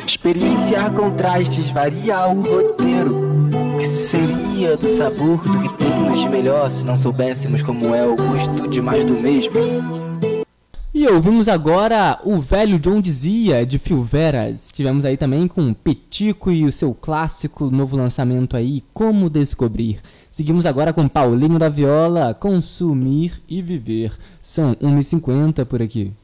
Experienciar contrastes, variar o roteiro. O que seria do sabor do que temos de melhor se não soubéssemos como é o gosto de mais do mesmo? E ouvimos agora O Velho John Dizia, de Phil Veras. Tivemos aí também com Petico e o seu clássico novo lançamento aí, Como Descobrir. Seguimos agora com Paulinho da Viola, Consumir e Viver. São 1h50 por aqui.